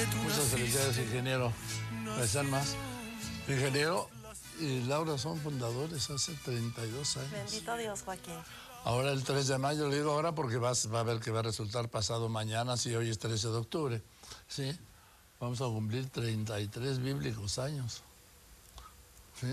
Muchas felicidades, ingeniero. ¿Me están más? Ingeniero y Laura son fundadores hace 32 años. Bendito Dios, Joaquín. Ahora el 3 de mayo, le digo ahora porque va a ver que va a resultar pasado mañana, si hoy es 13 de octubre. Sí, vamos a cumplir 33 bíblicos años. ¿Sí?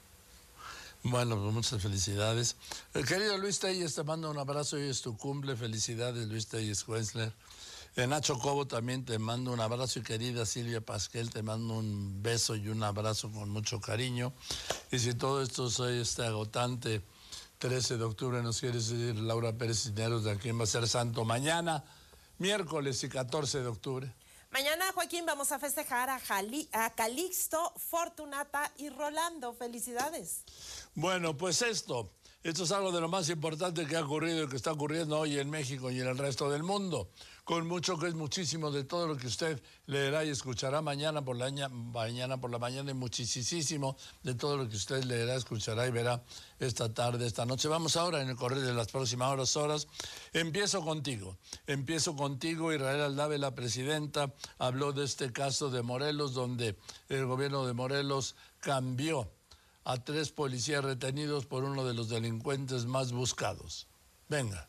Bueno, pues muchas felicidades. Querido Luis Telles, te mando un abrazo, hoy es tu cumple. Felicidades, Luis Telles Wenzler. Nacho Cobo también te mando un abrazo, y querida Silvia Pasquel, te mando un beso y un abrazo con mucho cariño. Y si todo esto es agotante, 13 de octubre nos quiere decir Laura Pérez Cisneros de quién va a ser santo mañana, miércoles y 14 de octubre. Mañana, Joaquín, vamos a festejar a Calixto, Fortunata y Rolando. Felicidades. Bueno, pues esto es algo de lo más importante que ha ocurrido y que está ocurriendo hoy en México y en el resto del mundo. Con mucho, que es muchísimo de todo lo que usted leerá y escuchará mañana por la mañana y muchísimo de todo lo que usted leerá, escuchará y verá esta tarde, esta noche. Vamos ahora en el correr de las próximas horas. Empiezo contigo, Israel Aldave, la presidenta, habló de este caso de Morelos, donde el gobierno de Morelos cambió a 3 policías retenidos por uno de los delincuentes más buscados. Venga.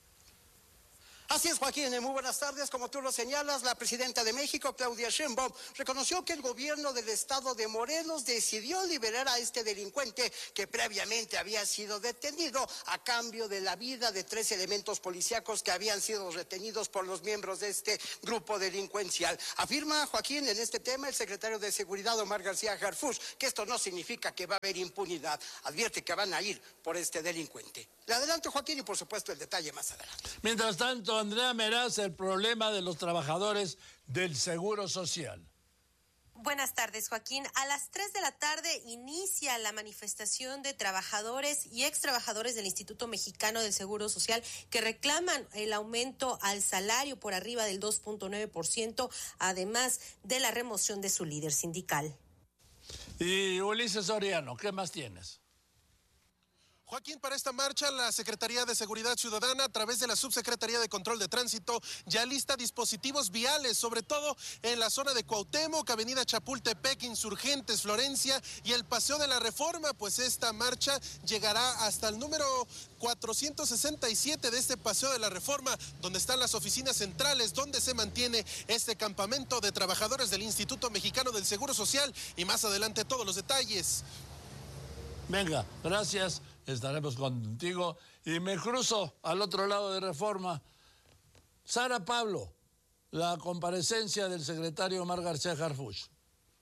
Así es, Joaquín, muy buenas tardes. Como tú lo señalas, la presidenta de México, Claudia Sheinbaum, reconoció que el gobierno del estado de Morelos decidió liberar a este delincuente que previamente había sido detenido a cambio de la vida de 3 elementos policíacos que habían sido retenidos por los miembros de este grupo delincuencial. Afirma, Joaquín, en este tema el secretario de Seguridad, Omar García Harfuch, que esto no significa que va a haber impunidad. Advierte que van a ir por este delincuente. Le adelanto, Joaquín, y por supuesto el detalle más adelante. Mientras tanto, Andrea Meraz, el problema de los trabajadores del Seguro Social. Buenas tardes, Joaquín. A las 3 de la tarde inicia la manifestación de trabajadores y extrabajadores del Instituto Mexicano del Seguro Social que reclaman el aumento al salario por arriba del 2.9%, además de la remoción de su líder sindical. Y Ulises Soriano, ¿qué más tienes? Joaquín, para esta marcha, la Secretaría de Seguridad Ciudadana, a través de la Subsecretaría de Control de Tránsito, ya lista dispositivos viales, sobre todo en la zona de Cuauhtémoc, Avenida Chapultepec, Insurgentes, Florencia y el Paseo de la Reforma. Pues esta marcha llegará hasta el número 467 de este Paseo de la Reforma, donde están las oficinas centrales, donde se mantiene este campamento de trabajadores del Instituto Mexicano del Seguro Social, y más adelante todos los detalles. Venga, gracias. Estaremos contigo y me cruzo al otro lado de Reforma. Sara Pablo, la comparecencia del secretario Omar García Harfuch.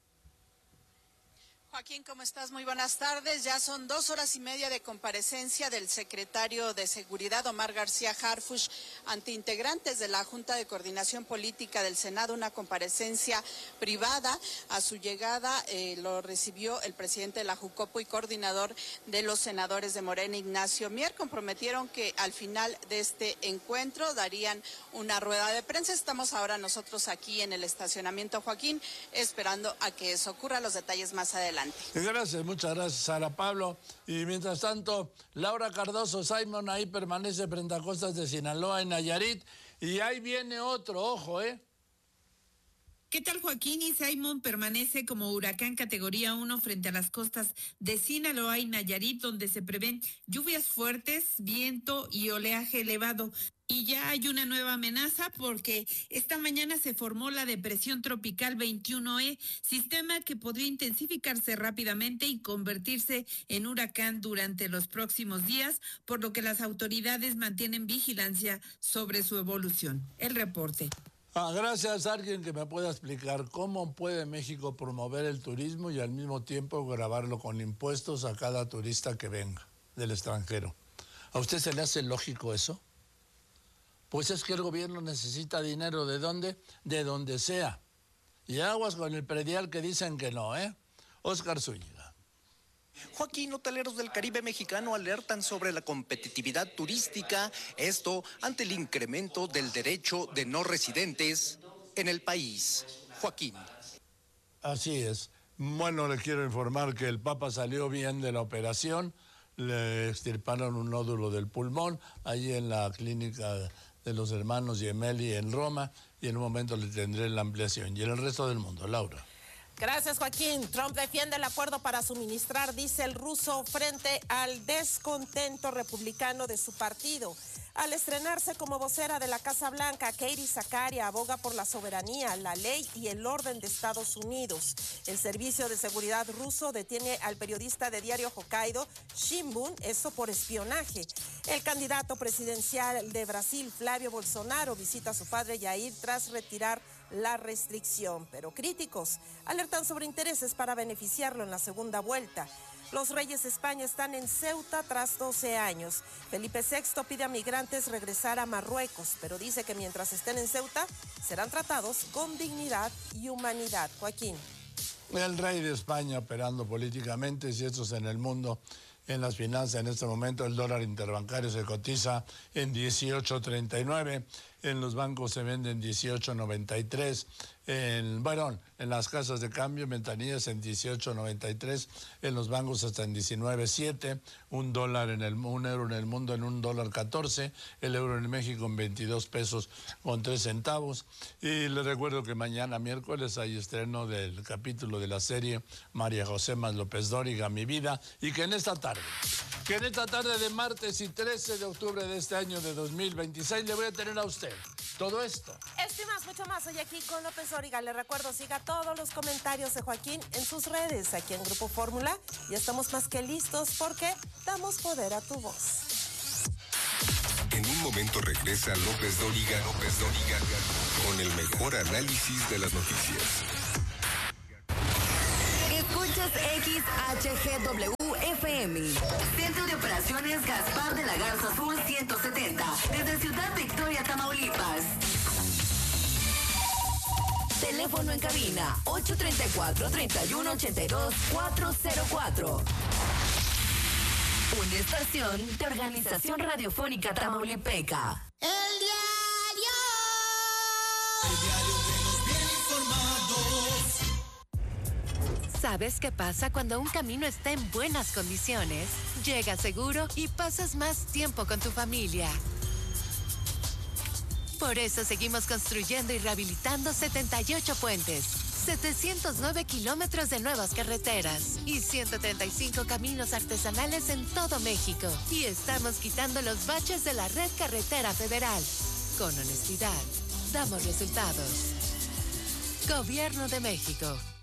Joaquín, ¿cómo estás? Muy buenas tardes. Ya son 2 horas y media de comparecencia del secretario de Seguridad, Omar García Harfuch, ante integrantes de la Junta de Coordinación Política del Senado, una comparecencia privada. A su llegada lo recibió el presidente de la Jucopo y coordinador de los senadores de Morena, Ignacio Mier. Comprometieron que al final de este encuentro darían una rueda de prensa. Estamos ahora nosotros aquí en el estacionamiento, Joaquín, esperando a que eso ocurra. Los detalles más adelante. Gracias, muchas gracias, Sara Pablo. Y mientras tanto, Laura Cardoso Simon ahí permanece frente a costas de Sinaloa, en Nayarit. Y ahí viene otro, ojo, ¿Qué tal, Joaquín? Y Simon permanece como huracán categoría 1 frente a las costas de Sinaloa y Nayarit, donde se prevén lluvias fuertes, viento y oleaje elevado. Y ya hay una nueva amenaza porque esta mañana se formó la depresión tropical 21E, sistema que podría intensificarse rápidamente y convertirse en huracán durante los próximos días, por lo que las autoridades mantienen vigilancia sobre su evolución. El reporte. Gracias. Alguien que me pueda explicar cómo puede México promover el turismo y al mismo tiempo grabarlo con impuestos a cada turista que venga del extranjero. ¿A usted se le hace lógico eso? Pues es que el gobierno necesita dinero. ¿De dónde? De donde sea. Y aguas con el predial que dicen que no, Óscar Zúñiga. Joaquín, hoteleros del Caribe mexicano alertan sobre la competitividad turística, esto ante el incremento del derecho de no residentes en el país. Joaquín. Así es. Bueno, le quiero informar que el Papa salió bien de la operación, le extirparon un nódulo del pulmón, ahí en la clínica de los hermanos Gemelli en Roma, y en un momento le tendré la ampliación. Y en el resto del mundo, Laura. Gracias, Joaquín. Trump defiende el acuerdo para suministrar diésel ruso frente al descontento republicano de su partido. Al estrenarse como vocera de la Casa Blanca, Katie Zakaria aboga por la soberanía, la ley y el orden de Estados Unidos. El Servicio de Seguridad ruso detiene al periodista de diario Hokkaido Shimbun, eso por espionaje. El candidato presidencial de Brasil, Flavio Bolsonaro, visita a su padre Jair tras retirar la restricción, pero críticos alertan sobre intereses para beneficiarlo en la segunda vuelta. Los reyes de España están en Ceuta tras 12 años. Felipe VI pide a migrantes regresar a Marruecos, pero dice que mientras estén en Ceuta serán tratados con dignidad y humanidad. Joaquín. El rey de España operando políticamente, si esto es en el mundo. En las finanzas, en este momento, el dólar interbancario se cotiza en 18.39, en los bancos se vende en 18.93, en las casas de cambio, ventanillas en 18.93, en los bancos hasta en 19.7, un euro en el mundo en $1.14, el euro en México en 22 pesos con 3 centavos. Y les recuerdo que mañana, miércoles, hay estreno del capítulo de la serie María José más López Dóriga, Mi Vida, y que en esta tarde de martes y 13 de octubre de este año de 2026 le voy a tener a usted todo esto. Esto y más, mucho más, hoy aquí con López Dóriga. Le recuerdo, siga todos los comentarios de Joaquín en sus redes, aquí en Grupo Fórmula. Ya estamos más que listos porque damos poder a tu voz. En un momento regresa López Dóriga, con el mejor análisis de las noticias. Escuchas XHGW-FM. Centro de Operaciones Gaspar de la Garza Azul 170. Desde Ciudad Victoria, Tamaulipas. Teléfono en cabina 834-3182-404. Una estación de Organización Radiofónica Tamaulipeca. El diario de los bien informados. ¿Sabes qué pasa cuando un camino está en buenas condiciones? Llegas seguro y pasas más tiempo con tu familia. Por eso seguimos construyendo y rehabilitando 78 puentes, 709 kilómetros de nuevas carreteras y 135 caminos artesanales en todo México. Y estamos quitando los baches de la red carretera federal. Con honestidad, damos resultados. Gobierno de México.